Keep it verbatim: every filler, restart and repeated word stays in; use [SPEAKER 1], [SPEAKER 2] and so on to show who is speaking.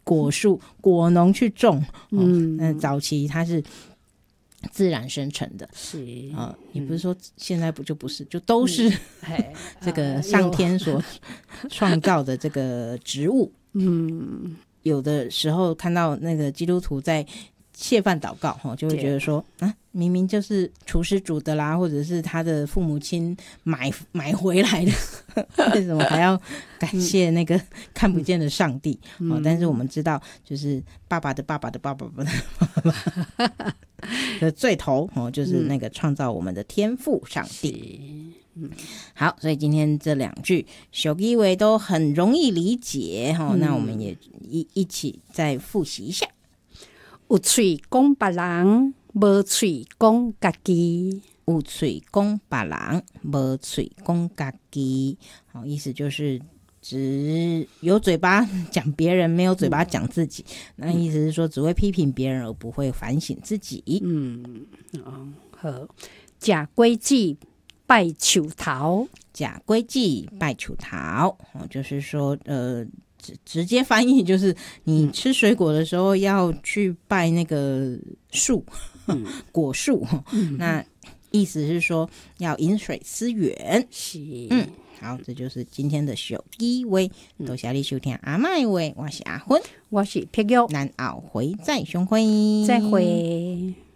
[SPEAKER 1] 果树果农去种，嗯，那早期它是自然生成的，
[SPEAKER 2] 是
[SPEAKER 1] 啊、呃，也不是说现在不就不是，就都是、嗯、这个上天所创造的这个植物。嗯，有的时候看到那个基督徒在谢饭祷告，就会觉得说啊，明明就是厨师煮的啦，或者是他的父母亲买买回来的，为什么还要感谢那个看不见的上帝？嗯哦、但是我们知道，就是爸爸的爸爸的爸爸的爸爸的最头、哦、就是那个创造我们的天父上帝。嗯，好，所以今天这两句小以为都很容易理解、哦嗯、那我们也 一, 一起再复习一下。
[SPEAKER 2] 有嘴讲别人，无嘴讲家己。
[SPEAKER 1] 有嘴讲别人，无嘴讲家己。好，意思就是只有嘴巴讲别人，没有嘴巴讲自己。嗯、那意思是说，只会批评别人，而不会反省自己。
[SPEAKER 2] 嗯，哦、好，假规矩拜树头，
[SPEAKER 1] 假规矩拜树头，哦，就是说，呃。直接翻译就是你吃水果的时候要去拜那个树、嗯、果树、嗯、那意思是说要饮水思源。
[SPEAKER 2] 是，
[SPEAKER 1] 嗯，好，这就是今天的小机会，多谢你收听阿嬷的话，我是阿芬，
[SPEAKER 2] 我是碧玉，
[SPEAKER 1] 咱后回再相会，
[SPEAKER 2] 再会。